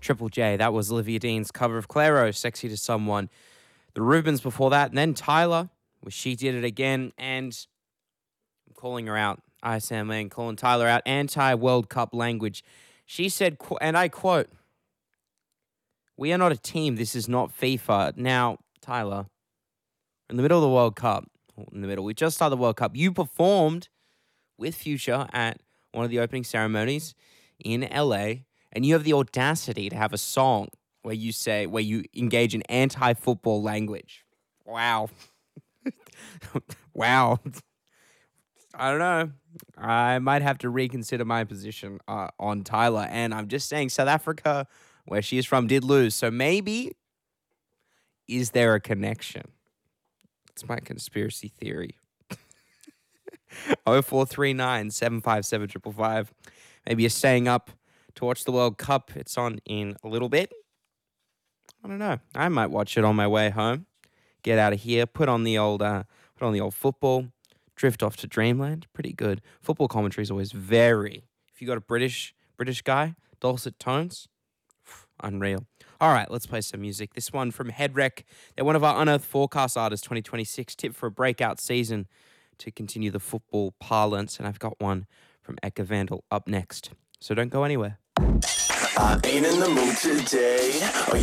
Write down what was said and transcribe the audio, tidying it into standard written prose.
Triple J, that was Olivia Dean's cover of Clairo, Sexy to Someone. The Rubens before that, and then Tyler, where She Did It Again, and I'm calling her out. I, Sam Lane, calling Tyler out. Anti-World Cup language. She said, and I quote, "We are not a team. This is not FIFA." Now, Tyler, in the middle of the World Cup, we just started the World Cup. You performed with Future at one of the opening ceremonies in LA, and you have the audacity to have a song where you engage in anti-football language. Wow. Wow. I don't know. I might have to reconsider my position on Tyler. And I'm just saying South Africa, where she is from, did lose. So maybe, is there a connection? It's my conspiracy theory. 0439 757 555. Maybe you're staying up to watch the World Cup. It's on in a little bit. I don't know. I might watch it on my way home. Get out of here. Put on the old football. Drift off to dreamland. Pretty good. Football commentary is always very. If you got a British guy, dulcet tones, unreal. All right, let's play some music. This one from Headwreck. They're one of our Unearthed Forecast artists 2026. Tip for a breakout season to continue the football parlance. And I've got one from Eka Vandal up next. So don't go anywhere. I ain't in the mood today. Are